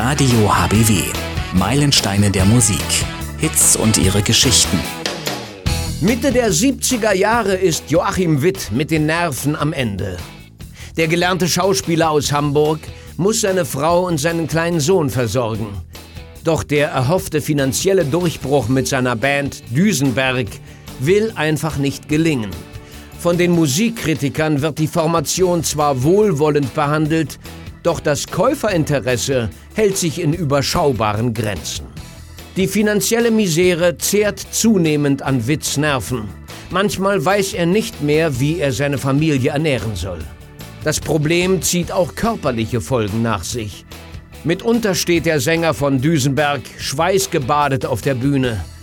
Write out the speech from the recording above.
Radio HBW. Meilensteine der Musik. Hits und ihre Geschichten. Mitte der 70er Jahre ist Joachim Witt mit den Nerven am Ende. Der gelernte Schauspieler aus Hamburg muss seine Frau und seinen kleinen Sohn versorgen. Doch der erhoffte finanzielle Durchbruch mit seiner Band Düsenberg will einfach nicht gelingen. Von den Musikkritikern wird die Formation zwar wohlwollend behandelt, doch das Käuferinteresse hält sich in überschaubaren Grenzen. Die finanzielle Misere zehrt zunehmend an Witts Nerven. Manchmal weiß er nicht mehr, wie er seine Familie ernähren soll. Das Problem zieht auch körperliche Folgen nach sich. Mitunter steht der Sänger von Düsenberg schweißgebadet auf der Bühne.